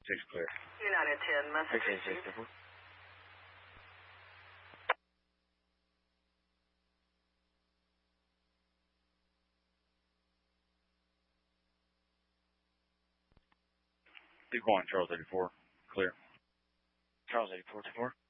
clear. United 10, message 686. Keep going, Charles 84. Clear. Charles 84, 24.